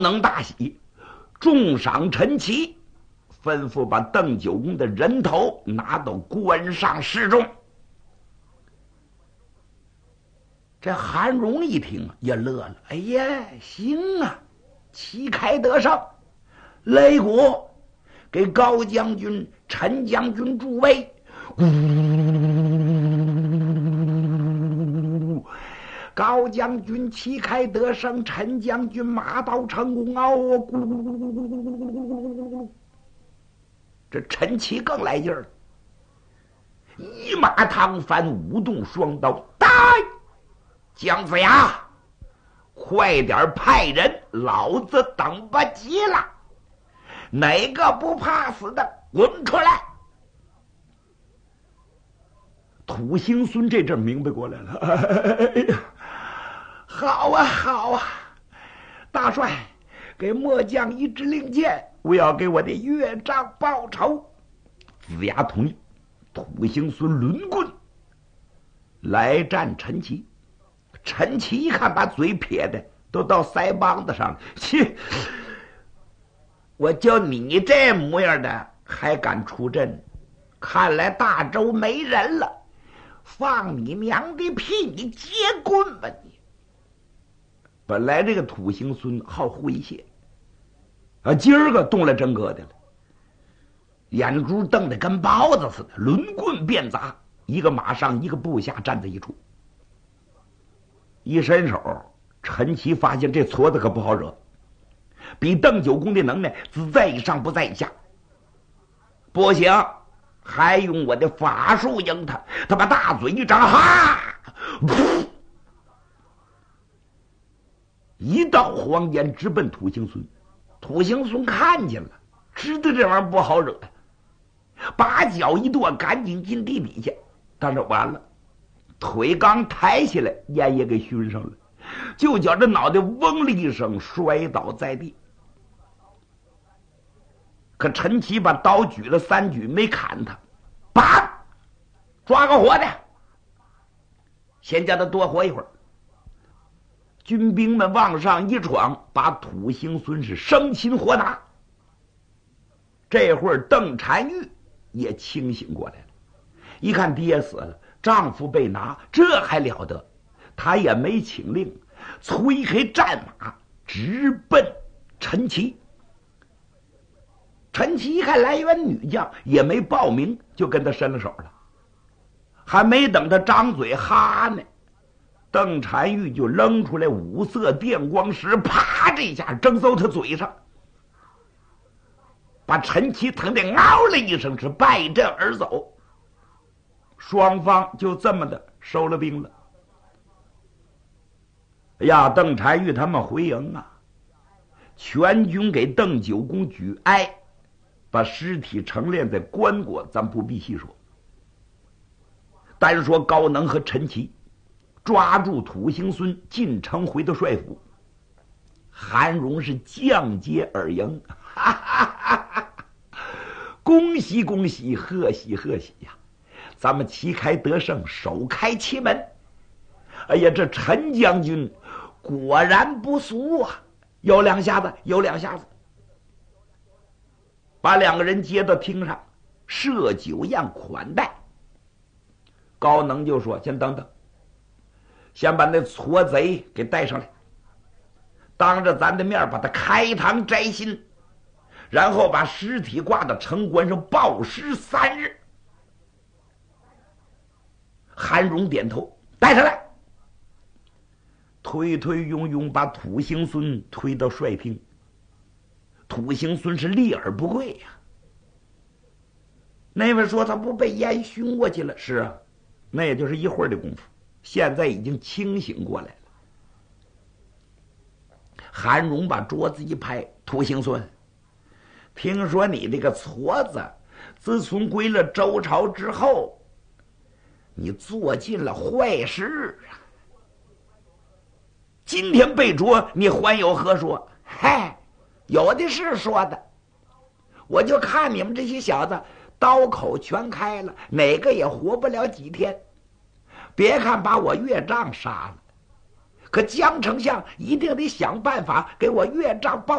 能大喜，重赏陈琦，吩咐把邓九公的人头拿到关上示众。这韩荣一听也乐了，哎呀，行啊，旗开得胜，擂鼓给高将军、陈将军助威，高将军旗开得胜，陈将军马到成功啊！咕噜咕噜咕噜咕噜咕噜咕噜咕噜，这陈琦更来劲儿了，一马趟翻，舞动双刀，带姜子牙，快点派人，老子等不及了！哪个不怕死的滚出来！土行孙这阵明白过来了，哎呀，好啊好啊，大帅，给末将一支令箭，我要给我的岳丈报仇。子牙同意，土行孙抡棍来战陈琦。陈琦一看，把嘴撇的都到腮帮子上了，切！我叫你这模样的还敢出阵？看来大周没人了，放你娘的屁！你接棍吧你！本来这个土行孙好诙谐啊，今儿个动了真格的了，眼珠瞪得跟包子似的，抡棍便砸，一个马上一个部下站在一处，一伸手，陈琦发现这矬子可不好惹，比邓九公的能耐只在一上不在一下，不行，还用我的法术赢他。他把大嘴一张，哈，噗，一道黄烟直奔土行孙。土行孙看见了，知道这玩意儿不好惹，把脚一跺，赶紧进地底下。但是完了，腿刚抬起来，烟也给熏上了，就觉着脑袋嗡了一声，摔倒在地。可陈琦把刀举了3举，没砍他，啪，抓个活的，先叫他多活一会儿。军兵们往上一闯，把土行孙是生擒活拿。这会儿邓婵玉也清醒过来了，一看爹死了，丈夫被拿，这还了得？他也没请令，催开战马直奔陈琦。陈琦一看来员女将，也没报名，就跟他伸了手了。还没等他张嘴哈呢，邓婵玉就扔出来5色电光石，啪，这下扔到他嘴上，把陈琦疼得嗷了一声，是败阵而走。双方就这么的收了兵了。哎呀，邓婵玉他们回营啊，全军给邓九公举哀，把尸体陈列在棺椁，咱不必细说。单说高能和陈琦抓住土行孙进城回到帅府，韩荣是降阶而迎，哈哈哈哈，恭喜恭喜，贺喜贺喜呀！咱们旗开得胜，首开奇门。哎呀，这陈将军果然不俗啊，有两下子，有两下子。把2个人接到厅上，设酒宴款待。高能就说：“先等等，先把那矬贼给带上来，当着咱的面把他开膛摘心，然后把尸体挂到城关上暴尸3日。”韩荣点头，带上来。推推拥拥把土行孙推到帅厅。土行孙是立而不跪呀。那位说他不被烟熏过去了？是啊，那也就是一会儿的功夫，现在已经清醒过来了。韩荣把桌子一拍：“土行孙，听说你这个矬子，自从归了周朝之后，你做尽了坏事啊！今天被捉，你还有何说？嗨，有的是说的。我就看你们这些小子刀口全开了，哪个也活不了几天。别看把我岳丈杀了， 可江丞相一定得想办法给我岳丈报